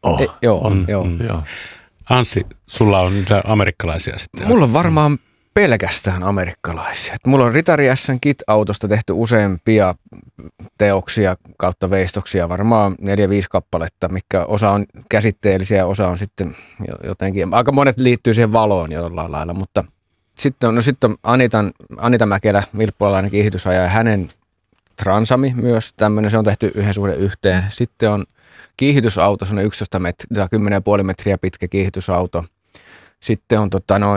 Joo. Anssi, sulla on niitä amerikkalaisia sitten. Mulla on varmaan pelkästään amerikkalaisia. Mulla on Ritari S:n Kit-autosta tehty useampia teoksia kautta veistoksia, varmaan 4-5 kappaletta, mikä osa on käsitteellisiä, osa on sitten jotenkin, aika monet liittyy siihen valoon jollain lailla, mutta sitten on Anita Mäkelä, vilppulalainen kiihdytysajaja, hänen Transami myös tämmöinen, se on tehty 1:1. Sitten on kiihdytysauto, semmoinen 10,5 metriä pitkä kiihdytysauto. Sitten on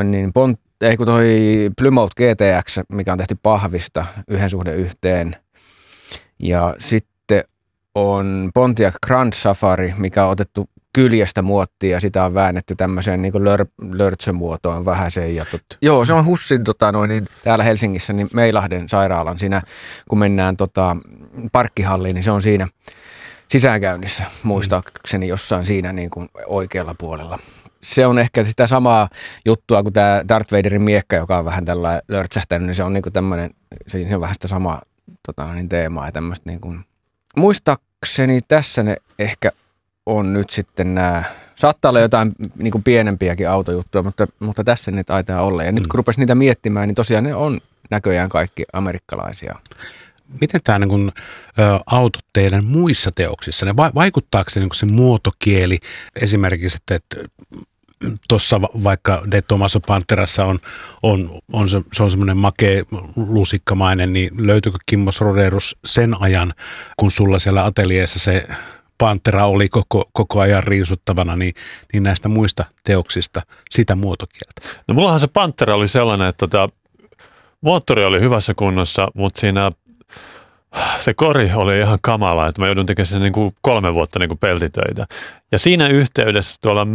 toi Plymouth GTX, mikä on tehty pahvista 1:1. Ja sitten on Pontiac Grand Safari, mikä on otettu kyljestä muottiin ja sitä on väännetty tämmöiseen niin kuin lörtsömuotoon vähäiseen. Joo, se on Hussin täällä Helsingissä, niin Meilahden sairaalan siinä, kun mennään parkkihalliin, niin se on siinä sisäänkäynnissä, muistaakseni jossain siinä niin kuin oikealla puolella. Se on ehkä sitä samaa juttua kuin tämä Darth Vaderin miekka, joka on vähän tällainen lörtsähtänyt, niin se on niin kuin tämmöinen, se on vähän sitä samaa teemaa ja tämmöistä niin kuin. Muistaakseni tässä ne ehkä on nyt sitten nämä, saattaa olla jotain niin kuin pienempiäkin autojuttuja, mutta tässä ne taitaa olla. Ja nyt kun rupesi niitä miettimään, niin tosiaan ne on näköjään kaikki amerikkalaisia. Miten tämä niin autot teidän muissa teoksissa, vaikuttaako se, niin se muotokieli esimerkiksi, että tuossa vaikka De Tomaso Panterassa se on semmoinen makea lusikkamainen, niin löytyykö Kimmo Roderus sen ajan, kun sulla siellä ateljeessa se Pantera oli koko ajan riisuttavana, niin näistä muista teoksista sitä muotokieltä? No mullahan se Pantera oli sellainen, että moottori oli hyvässä kunnossa, mutta siinä se kori oli ihan kamala, että mä joudun tekemään sen niin kuin 3 vuotta niin kuin peltitöitä. Ja siinä yhteydessä tuolla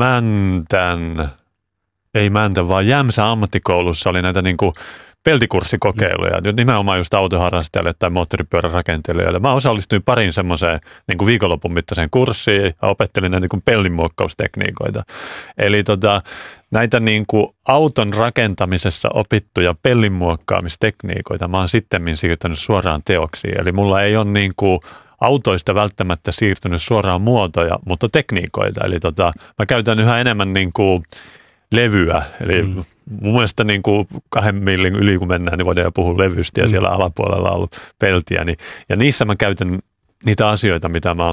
Jämsän ammattikoulussa oli näitä niin kuin peltikurssikokeiluja, nimenomaan just autoharrastajalle tai moottoripyörärakentelijoille. Mä osallistuin pariin semmoiseen niin kuin viikonlopun mittaiseen kurssiin ja opettelin näitä niin kuin pellinmuokkaustekniikoita. Eli näitä niin kuin auton rakentamisessa opittuja pellinmuokkaamistekniikoita mä oon sittemmin siirtänyt suoraan teoksiin. Eli mulla ei ole niin kuin autoista välttämättä siirtynyt suoraan muotoja, mutta tekniikoita. Eli mä käytän yhä enemmän niin kuin levyä, eli mun mielestä niin kuin 2 millin yli kun mennään, niin voidaan jo puhua levystä ja siellä alapuolella on ollut peltiä. Ja niissä mä käytän niitä asioita, mitä mä oon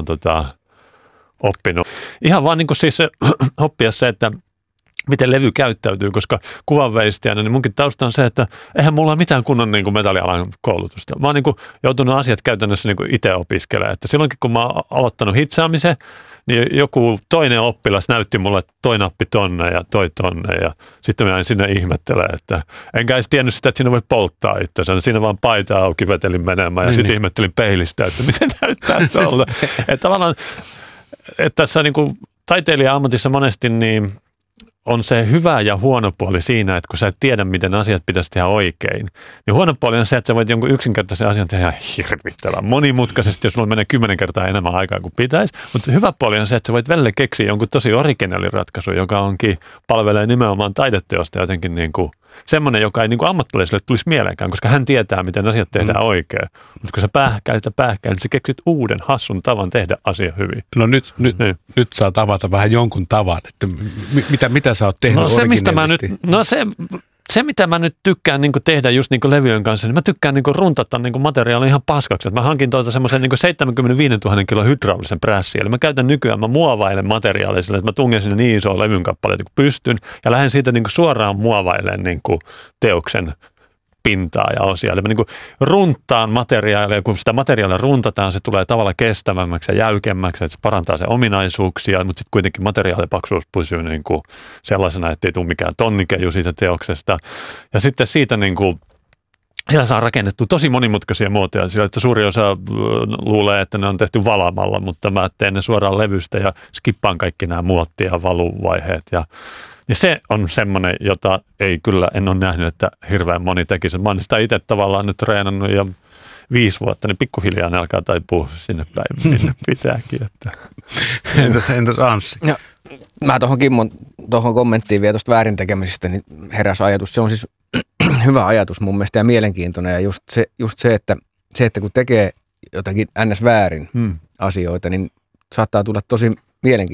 oppinut. Ihan vaan niin kuin siis oppia se, että miten levy käyttäytyy, koska kuvanveistijänä, niin munkin tausta on se, että eihän mulla ole mitään kunnon niin kuin metallialan koulutusta. Mä oon niin kuin joutunut asiat käytännössä niin kuin itse opiskelemaan. Että silloinkin, kun mä oon aloittanut hitsaamisen, niin joku toinen oppilas näytti mulle, että toi nappi tonne ja toi tonne. Ja sitten mä jäin sinne ihmettelemään, että enkä edes tiennyt sitä, että siinä voi polttaa itseänsä. Siinä vaan paita auki vetelin menemään ja sitten ihmettelin peilistä, että miten näyttää tuolta. Että tavallaan, että tässä niin kuin taiteilija-ammatissa monesti niin on se hyvä ja huono puoli siinä, että kun sä et tiedä, miten asiat pitäisi tehdä oikein, niin huono puoli on se, että sä voit jonkun yksinkertaisen asian tehdä hirvittävän monimutkaisesti, jos sulla menee 10 kertaa enemmän aikaa kuin pitäisi. Mutta hyvä puoli on se, että sä voit välillä keksiä jonkun tosi originaalin ratkaisu, joka palvelee nimenomaan taideteosta jotenkin niin kuin semmoinen, joka ei niin kuin ammattilaiselle tulisi mieleenkään, koska hän tietää, miten asiat tehdään oikein. Mutta kun sä pähkäilet, niin sä keksit uuden hassun tavan tehdä asia hyvin. No nyt saa tavata vähän jonkun tavan, että mitä sä oot tehnyt originellisesti? Se, mitä mä nyt tykkään niin kuin tehdä just niin kuin levyjen kanssa, niin mä tykkään niin kuin runtata niin kuin materiaalia ihan paskaksi. Mä hankin semmoisen niin kuin 75 000 kilon hydraulisen prässin. Eli mä käytän nykyään, mä muovailen materiaalia sillä, että mä tungen sinne niin isoa levyn kappaleita kuin pystyn. Ja lähden siitä niin kuin suoraan muovailemaan niin kuin teoksen pintaa ja osia. Eli mä niin kuin runttaan materiaalia, kun sitä materiaalia runtataan, se tulee tavallaan kestävämmäksi ja jäykemmäksi, että se parantaa sen ominaisuuksia, mutta sitten kuitenkin materiaalipaksuus pysyy niin kuin sellaisena, ettei tule mikään tonnikeju siitä teoksesta. Ja sitten siitä niin kuin siellä saa rakennettu tosi monimutkaisia muotoja, sillä että suuri osa luulee, että ne on tehty valaamalla, mutta mä teen ne suoraan levystä ja skippaan kaikki nämä muotti- ja valuvaiheet ja se on semmoinen, jota en ole nähnyt, että hirveän moni tekisi. Mä oon sitä itse tavallaan nyt treenannut jo 5 vuotta, niin pikkuhiljaa ne alkaa taipua sinne päin, minne pitääkin. Että. Entäs Anssi? No, mä tuohon kommenttiin vielä tuosta väärintekemisestä, niin heräsi ajatus. Se on siis hyvä ajatus mun mielestä ja mielenkiintoinen. Ja just se, että kun tekee jotakin ns. Väärin asioita, niin saattaa tulla tosi mielenkiintoista